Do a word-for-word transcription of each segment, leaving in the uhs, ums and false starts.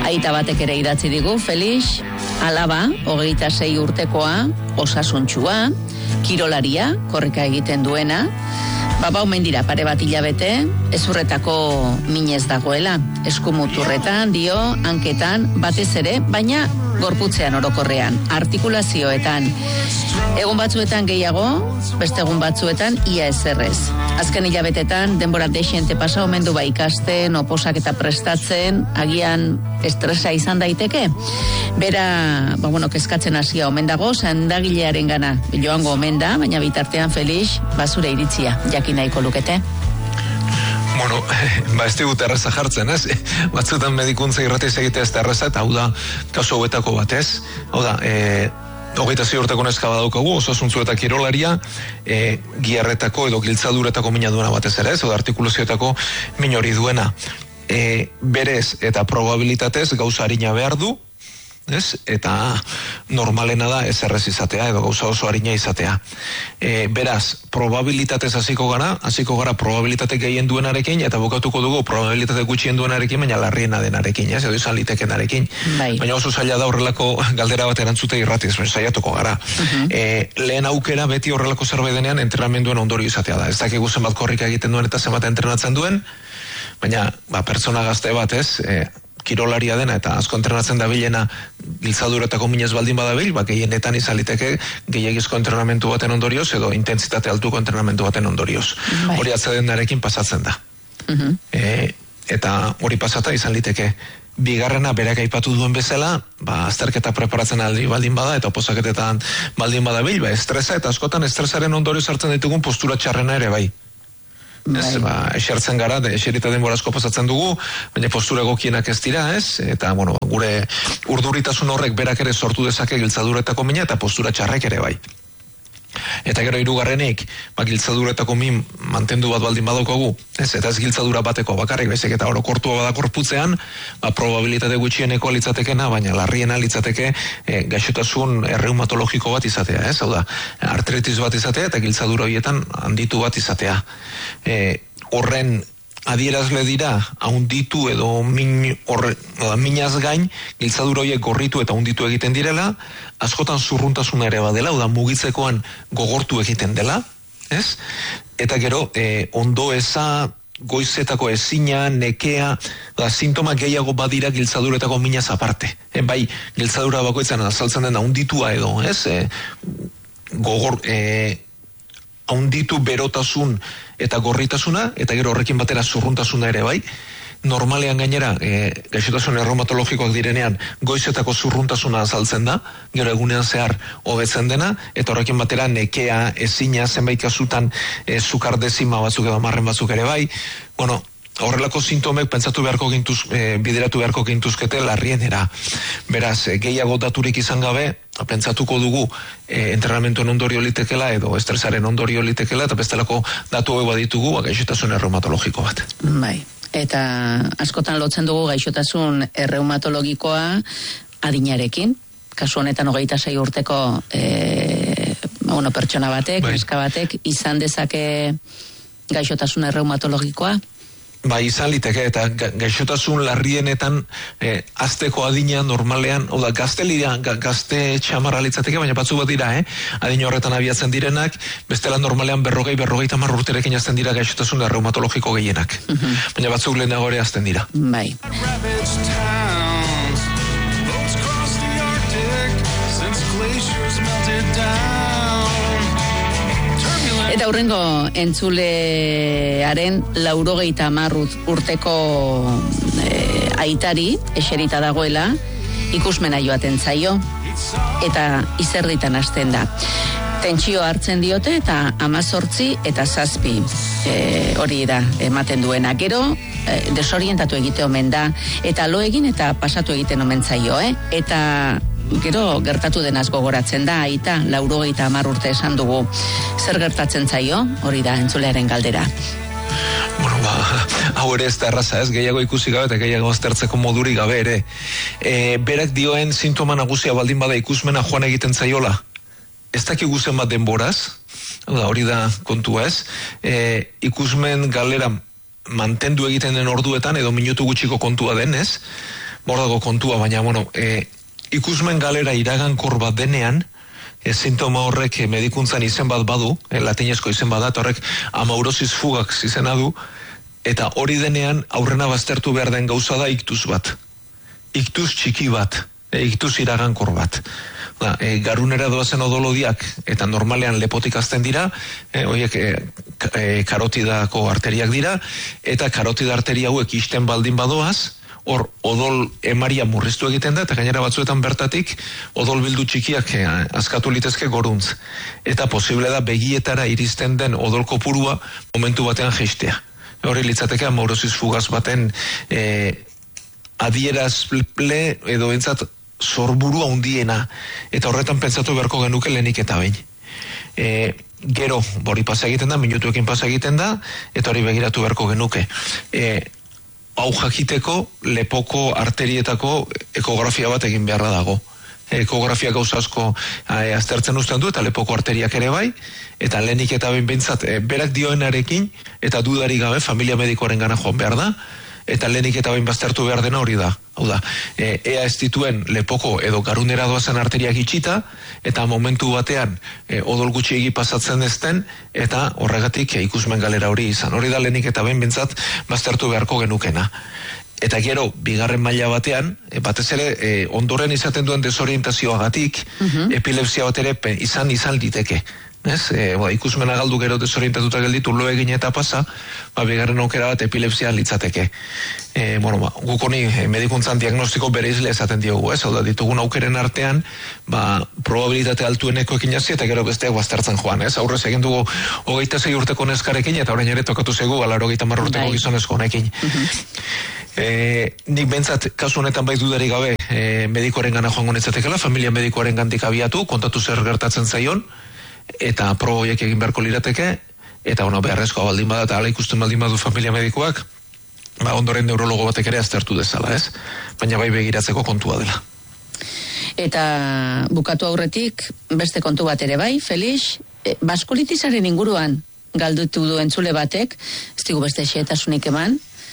Aita batek ere idatzi digu, Felix, alaba, hogeita sei urtekoa, osasuntxua, kirolaria, korrika egiten duena, baba omen dira pare bat hilabete, ezurretako minez dagoela, eskumuturretan, dio, hanketan, batez ere, baina gorputzean orokorrean, artikulazioetan, egun batzuetan gehiago, beste egun batzuetan ia ezerrez. Azken hilabetetan, denbora desiente pasa omen du ba ikasten, oposak eta prestatzen, agian estresa izan daiteke. Bera, ba bueno, kezkatzen hasia omen dago, sendagilearen gana joango omen da, baina bitartean Felix, basure iritzia, jakin nahiko lukete. Bueno, ba ez digut erraza jartzen, ez? Batzutan medikuntza irratiz egitea ez da erraza, eta hau da, kasu hauetako bat, ez? Hau da, e, hogeita zei urteko neska badaukagu, osasuntzu eta kirolaria, e, giarretako edo giltzaduretako mina duena batez ere, ez? Edo artikulazioetako min hori duena. E, berez eta probabilitatez gauza harina behar du, ez? Eta normalena da ez errez izatea edo gauza oso harina izatea. E, beraz, probabilitatez hasiko gara, hasiko gara probabilitate gehien duenarekin eta bukatuko dugu probabilitate gutxien duenarekin, baina larriena denarekin, ez? Edo izan litekenarekin. Bai. Baina oso zaila da horrelako galdera bat erantzute irratiz, saiatuko gara. Uh-huh. E, lehen aukera beti horrelako zerbait denean entrenamenduen ondorio izatea da. Ez dakigu zenbat korrika egiten duen eta zenbat entrenatzen duen, baina ba, pertsona gazte bat, ez? E, kirolaria dena eta asko entrenatzen dabilena giltzaduretako minez baldin badabil, ba, gehienetan izaliteke gehiagizko entrenamentu baten ondorioz edo intentsitate altuko entrenamentu baten ondorioz. Bai. Hori atzedenarekin pasatzen da. Uh-huh. E, eta hori pasata izan liteke. Bigarrena berak aipatu duen bezala, ba, azterketa preparatzen aldi baldin bada eta oposaketetan baldin badabil, ba, estresa eta askotan estresaren ondorioz hartzen ditugun postura txarrena ere bai. Ez, ba, esertzen gara, de, eserita denbora asko pasatzen dugu, baina postura egokienak ez dira, ez? Eta, bueno, gure urduritasun horrek berak ere sortu dezake giltzaduretako mina eta postura txarrek ere bai. Eta gero hirugarrenik, ba, giltzaduretako min mantendu bat baldin badaukagu, ez? Eta ez giltzadura bateko bakarrik, baizik eta orokortua bada korputzean, ba, probabilitate gutxieneko litzatekena, baina larriena litzateke e, gaixotasun erreumatologiko bat izatea, ez? Hau da, artritis bat izatea eta giltzadura horietan handitu bat izatea. E, horren adierazle dira, haunditu edo min, orre, minaz gain, giltzadura horiek gorritu eta haunditu egiten direla, askotan zurruntasuna ere badela, oda mugitzekoan gogortu egiten dela, ez? Eta gero, e, ondo eza, goizetako ezina, nekea, da, sintoma gehiago badira giltzaduretako minaz aparte. E, bai, giltzadura bakoitzan azaltzen den haunditua edo, ez? E, gogor, e, haunditu berotasun eta gorritasuna, eta gero horrekin batera zurruntasuna ere bai, normalean gainera, e, gaixotasun erreumatologikoak direnean, goizetako zurruntasuna azaltzen da, gero egunean zehar hobetzen dena, eta horrekin batera nekea, ezina, zenbait kasutan e, zukar dezima batzuk edo marren batzuk ere bai, bueno, horrelako sintomek pentsatu beharko gintuz, e, bideratu beharko gintuzkete larrienera. Beraz, e, gehiago daturik izan gabe, pentsatuko dugu e, entrenamentoen ondorio litekela edo estresaren ondorio litekela, eta bestelako datu eba ditugu, ba, gaixotasun erreumatologiko bat. Bai. Eta askotan lotzen dugu gaixotasun erreumatologikoa adinarekin, kasu honetan hogeita sei urteko e, bueno, pertsona batek, bai. Neska batek, izan dezake gaixotasun erreumatologikoa? Ba, izan liteke, eta gaixotasun larrienetan eh, azteko adina normalean, oda, gazte lidia, gazte txamarra litzateke, baina batzu bat dira, eh? Adin horretan abiatzen direnak, bestela normalean berrogei, berrogei tamar urterekin azten dira gaixotasun reumatologiko gehienak. Uh-huh. Baina batzuk lehenago ere azten dira. Bai. Eta hurrengo entzulearen laurogeita hamar urteko e, aitari eserita dagoela ikusmena joaten zaio eta izerditan hasten da. Tentsio hartzen diote eta amazortzi eta zazpi e, hori da ematen duena. Gero e, desorientatu egite omen da eta lo egin eta pasatu egiten omen zaio, eh? Eta gero gertatu denaz gogoratzen da, aita, laurogeita hamar urte esan dugu. Zer gertatzen zaio? Hori da entzulearen galdera. Bueno, ba, hau ere ez da erraza, ez? Gehiago ikusi gabe eta gehiago aztertzeko moduri gabe ere. E, berak dioen sintoma nagusia baldin bada ikusmena joan egiten zaiola. Ez dakigu zenbat denboraz, hori da kontua, ez? E, ikusmen galera mantendu egiten den orduetan edo minutu gutxiko kontua den, ez? bordago kontua, baina, bueno, e, ikusmen galera iragankor bat denean, e, sintoma horrek e, medikuntzan izen bat badu, e, latinezko izen bat dat, horrek amaurosis fugak izena du, eta hori denean aurrena baztertu behar den gauza da iktuz bat. Iktuz txiki bat, e, iktuz iragankor bat. Da, e, garunera doazen odolodiak, eta normalean lepotik azten dira, e, oiek e, e, karotidako arteriak dira, eta karotida arteria hauek isten baldin badoaz, hor odol emaria murriztu egiten da, eta gainera batzuetan bertatik odol bildu txikiak e, askatu litezke goruntz. Eta posible da begietara iristen den odol kopurua momentu batean jeistea. Hori litzateke amaurosis fugaz baten e, adierazple edo entzat zorburua hundiena, eta horretan pentsatu beharko genuke lehenik eta behin. E, gero, hori pasa egiten da, minutuekin pasa egiten da, eta hori begiratu beharko genuke. E, hau jakiteko, lepoko arterietako ekografia bat egin beharra dago. Ekografia gauza asko e, aztertzen uzten du, eta lepoko arteriak ere bai, eta lehenik eta behin behintzat, e, berak dioenarekin, eta dudari gabe, familia medikoaren gana joan behar da, eta lehenik eta behin baztertu behar dena hori da. Hau da, e, ea ez dituen lepoko edo garunera doazen arteriak itxita, eta momentu batean e, odol gutxiegi pasatzen ezten, eta horregatik e, ikusmen galera hori izan. Hori da lehenik eta behin bintzat baztertu beharko genukena. Eta gero, bigarren maila batean, e, batez ere, e, ondoren izaten duen desorientazioagatik, uh-huh. epilepsia bat ere izan izan liteke. Ez, e, ba, ikusmena galdu gero desorientatuta gelditu lo egin eta pasa, ba, bigarren aukera bat epilepsia litzateke. E, bueno, ba, guk honi e, medikuntzan diagnostiko bere izle esaten diogu, ez? Hau da, ditugun aukeren artean, ba, probabilitate altueneko ekin jazzi eta gero besteak baztertzen joan, ez? Aurrez egin dugu hogeita sei urteko neskarekin eta orain ere tokatu zegu galaro hogeita hamar urteko gizonezko honekin. Uh-huh. E, nik bentsat kasu honetan bai dudarik gabe e, medikoaren gana joango netzatekela, familia medikoaren gandik abiatu, kontatu zer gertatzen zaion, eta proboiek egin beharko lirateke, eta bueno, beharrezkoa baldin bada, eta ala ikusten baldin badu familia medikoak, ba, ondoren neurologo batek ere aztertu dezala, ez? Baina bai begiratzeko kontua dela. Eta bukatu aurretik, beste kontu bat ere bai, Felix, e, baskulitisaren inguruan galdutu du entzule batek, ez digu beste xehetasunik eman,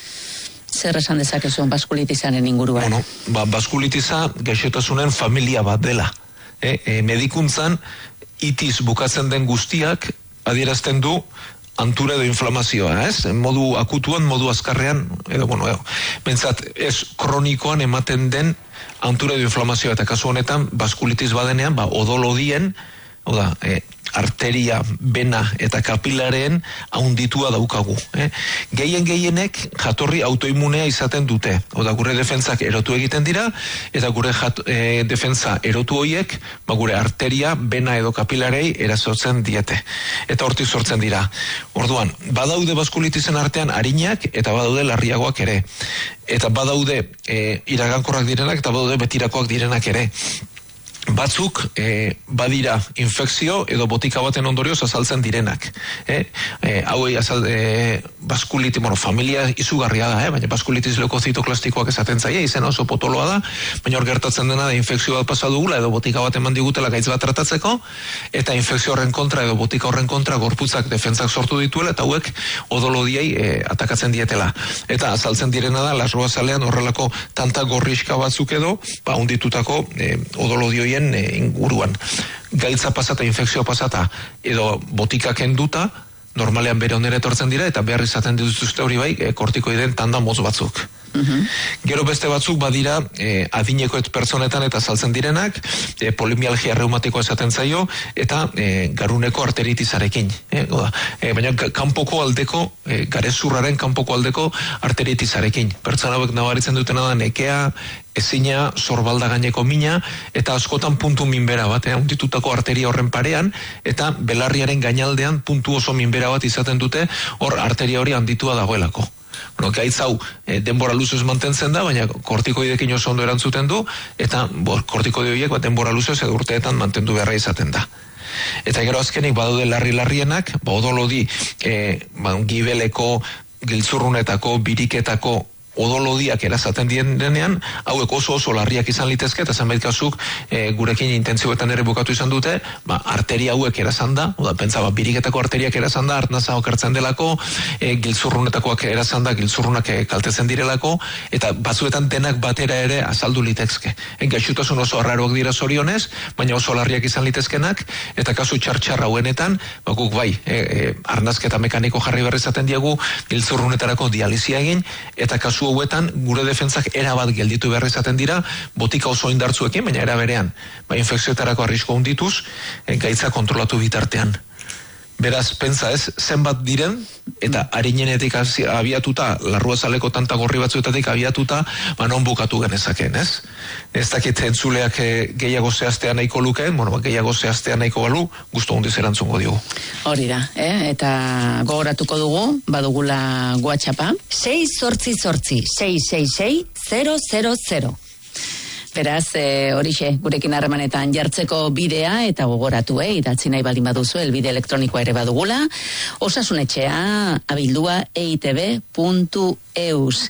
zer esan dezakezuen baskulitisaren inguruan? Bueno, ba, baskulitisa gaixotasunen familia bat dela. E, e, medikuntzan, itiz bukatzen den guztiak adierazten du antura edo inflamazioa, ez? Modu akutuan, modu azkarrean, edo, bueno, edo, bentsat, ez kronikoan ematen den antura edo inflamazioa, eta kasu honetan, baskulitis badenean, ba, odolodien, oda, e, arteria, bena eta kapilaren haunditua daukagu. Eh? Gehien gehienek jatorri autoimunea izaten dute. Oda, gure defentsak erotu egiten dira, eta gure jat, e, defentsa erotu hoiek, ba, gure arteria, bena edo kapilarei erasotzen diete. Eta hortik sortzen dira. Orduan, badaude baskulitisen artean harinak, eta badaude larriagoak ere. Eta badaude e, iragankorrak direnak, eta badaude betirakoak direnak ere. Batzuk e, badira infekzio edo botika baten ondorioz azaltzen direnak. E, e, hauei azal, e, baskulitis, bueno, familia izugarria da, eh? Baina baskulitis leukozitoklastikoak esaten zaie, izena oso potoloa da, baina hor gertatzen dena da infekzio bat pasa dugula edo botika bat eman digutela gaitz bat tratatzeko, eta infekzio horren kontra edo botika horren kontra gorputzak defentsak sortu dituela, eta hauek odolodiei e, atakatzen dietela. Eta azaltzen direna da, lasroazalean horrelako tanta gorriska batzuk edo, ba, unditutako e, odolodioi inguruan. Gaitza pasata, infekzioa pasata, edo botika kenduta, normalean bere onera etortzen dira, eta behar izaten dituzte hori bai, e, kortikoiden tanda motz batzuk. Uh-huh. Gero beste batzuk badira e, adinekoet pertsonetan eta saltzen direnak, e, polimialgia reumatikoa esaten zaio, eta e, garuneko arteritizarekin. E, e, baina kanpoko aldeko, e, garezurraren kanpoko aldeko arteritizarekin. Pertsona hauek nabaritzen dutena da nekea, ezina, sorbalda gaineko mina, eta askotan puntu minbera bat, eh, unditutako arteria horren parean, eta belarriaren gainaldean puntu oso minbera bat izaten dute, hor arteria hori handitua dagoelako. Bueno, gaitz hau e, denbora luzez mantentzen da, baina kortikoidekin oso ondo erantzuten du, eta bo, kortikoide horiek bat denbora luzez edo urteetan mantendu beharra izaten da. Eta gero azkenik badaude larri-larrienak, ba, odolodi e, ba, gibeleko, giltzurrunetako, biriketako odolodiak erazaten dienean, hauek oso oso larriak izan litezke, eta zenbait kasuk e, gurekin intentzioetan ere bukatu izan dute, ba, arteria hauek erazan da, oda, pentsa, ba, biriketako arteriak erazan da, artnaza okertzen delako, e, giltzurrunetakoak erazan da, giltzurrunak e, kaltetzen direlako, eta batzuetan denak batera ere azaldu litezke. E, gaixutasun oso arraroak dira zorionez, baina oso larriak izan litezkenak, eta kasu txartxarra hauenetan, ba, guk bai, e, e, arnazketa mekaniko jarri berrizaten diegu, giltzurrunetarako dializia egin, eta kasu hauetan gure defentsak erabat gelditu behar izaten dira, botika oso indartzuekin, baina era berean, ba, infekzioetarako arrisko handituz, e, gaitza kontrolatu bitartean. Beraz, pentsa ez, zenbat diren, eta harinenetik abiatuta, larruazaleko tanta gorri batzuetatik abiatuta, ba, non bukatu genezakeen, ez? Ez dakit entzuleak gehiago zehaztea nahiko lukeen, bueno, gehiago zehaztea nahiko balu, gustu hundiz erantzungo diogu. Hori da, eh? Eta gogoratuko dugu, badugula WhatsAppa. sei zortzi zortzi, sei sei sei, zero zero zero. Beraz, e, horixe, gurekin harremanetan jartzeko bidea eta gogoratu, eh, idatzi nahi baldin baduzu, elbide elektronikoa ere badugula, osasunetxea abildua eitb puntu eus.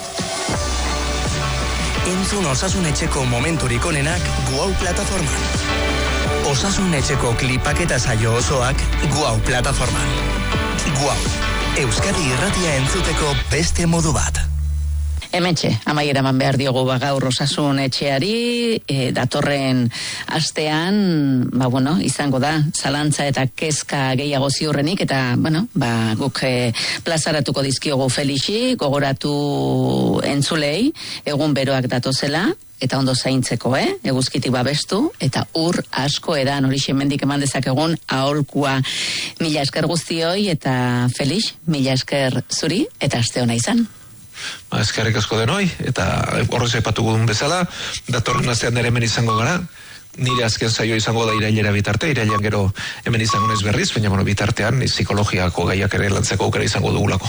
Entzun osasunetxeko momenturik onenak Guau plataforman. Osasunetxeko klipak eta saio osoak Guau plataforman. Guau, Euskadi irratia entzuteko beste modu bat. Hementxe, amaiera eman behar diogu ba, gaur osasun etxeari, e, datorren astean, ba, bueno, izango da, zalantza eta kezka gehiago ziurrenik, eta, bueno, ba, guk e, plazaratuko dizkiogu Felixi, gogoratu entzulei, egun beroak datozela, eta ondo zaintzeko, eh? Eguzkitik babestu, eta ur asko edan, hori mendik eman dezakegun aholkua. Mila esker guztioi, eta Felix, mila esker zuri, eta aste hona izan. Ba, eskerrik asko denoi, eta horrez aipatuko duen bezala, datorren astean ere hemen izango gara, nire azken saio izango da irailera bitarte, irailean gero hemen izango naiz berriz, baina bueno, bitartean psikologiako gaiak ere lantzeko aukera izango dugulako.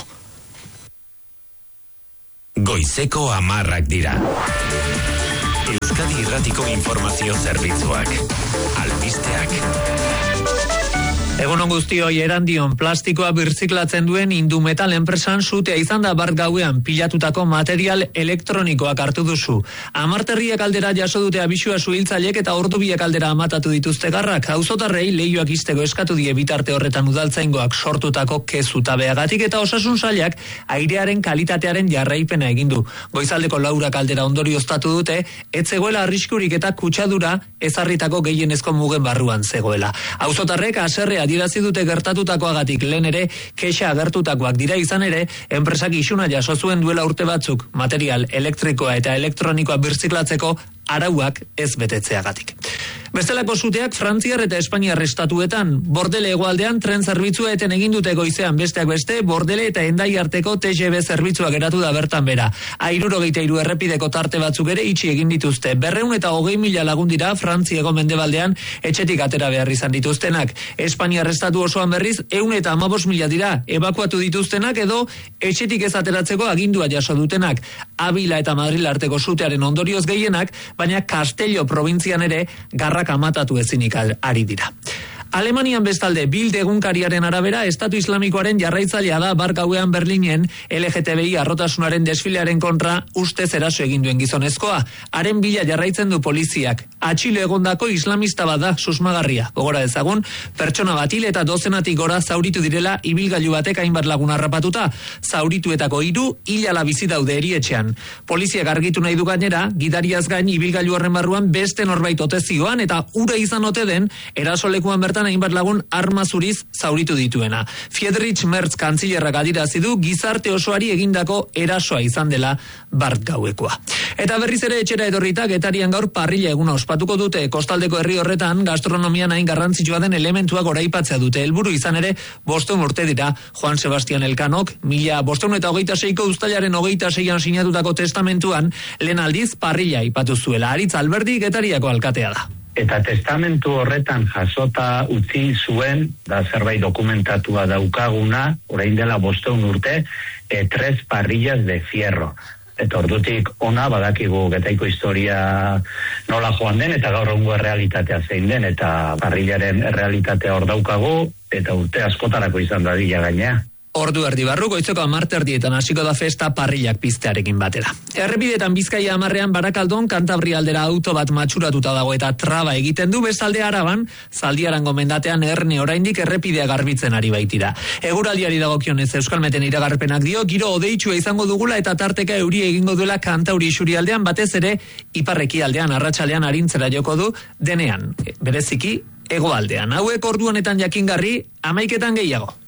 Goizeko hamarrak dira. Euskadi Irratiko Informazio Zerbitzuak. Albisteak. Egunon guztioi, Erandion plastikoa birziklatzen duen Indumetal enpresan sutea izan da bart gauean pilatutako material elektronikoak hartu duzu. Amarterriak aldera jaso dute abisua suhiltzaileek eta ordubiak aldera amatatu dituzte garrak. Auzotarrei leihoak izteko eskatu die bitarte horretan udaltzaingoak sortutako kezutabeagatik eta osasun sailak airearen kalitatearen jarraipena egin du. Goizaldeko laurak aldera ondorioztatu dute, ez zegoela arriskurik eta kutsadura ezarritako gehienezko mugen barruan zegoela. Auzotarrek haserrea adierazi dute gertatutakoagatik lehen ere kexa agertutakoak dira izan ere, enpresak isuna jaso zuen duela urte batzuk material elektrikoa eta elektronikoa birziklatzeko arauak ez betetzeagatik. Bestelako suteak Frantziar eta Espainiar estatuetan, Bordele hegoaldean tren zerbitzua eten egin dute goizean besteak beste, Bordele eta Endai arteko T G V zerbitzua geratu da bertan bera. Hirurogeita hiru errepideko tarte batzuk ere itxi egin dituzte. Berrehun eta hogei mila lagun dira Frantziako mendebaldean etxetik atera behar izan dituztenak. Espainiar estatu osoan berriz ehun eta hamabost mila dira ebakuatu dituztenak edo etxetik ez ateratzeko agindua jaso dutenak. Abila eta Madril arteko sutearen ondorioz gehienak, baina Castello probintzian ere garrak amatatu ezinik ari dira. Alemanian bestalde, Bild egunkariaren arabera, Estatu Islamikoaren jarraitzailea da bar gauean Berlinen L G T B I arrotasunaren desfilearen kontra ustez eraso egin duen gizonezkoa. Haren bila jarraitzen du poliziak. Atxilo egondako islamista bada susmagarria. Gogora dezagun, pertsona bat hil eta dozenatik gora zauritu direla ibilgailu batek hainbat lagun harrapatuta. Zaurituetako hiru hilala bizi daude erietxean. Poliziak argitu nahi du gainera, gidariaz gain ibilgailu horren barruan beste norbait ote zioan eta ura izan ote den erasolekuan bertan hainbat lagun arma zuriz zauritu dituena. Friedrich Merz kantzilerrak adirazi du gizarte osoari egindako erasoa izan dela bart gauekoa. Eta berriz ere etxera edorrita Getarian gaur parrilla eguna ospatuko dute. Kostaldeko herri horretan gastronomian hain garrantzitsua den elementuak goraipatzea dute. Helburu izan ere bostehun urte dira Juan Sebastian Elkanok mila bostehun eta hogeita seiko uztailaren hogeita seian sinatutako testamentuan lehen aldiz parrilla aipatu zuela. Aritz Alberdi Getariako alkatea da. Eta testamentu horretan jasota utzi zuen, da zerbait dokumentatua daukaguna, orain dela bostehun urte, e, tres parrillas de fierro. Eta ordutik ona badakigu Getaiko historia nola joan den, eta gaur egungo errealitatea zein den, eta parrillaren errealitatea hor daukagu, eta urte askotarako izan dadila gainea. Ordu erdi barru, goizeko amarterdietan hasiko da festa parrillak piztearekin batera. Errepidetan Bizkaia hamarrean Barakaldon Kantabria aldera auto bat matxuratuta dago eta traba egiten du, bestalde Araban, Zaldiarango mendatean erne oraindik errepidea garbitzen ari baitira. Eguraldiari dagokionez Euskalmeten iragarpenak dio, giro odeitsua izango dugula eta tarteka euri egingo duela Kantauri isurialdean, batez ere iparreki aldean arratsalean arintzera joko du denean, bereziki hegoaldean. Hauek ordu honetan jakingarri, hamaiketan gehiago.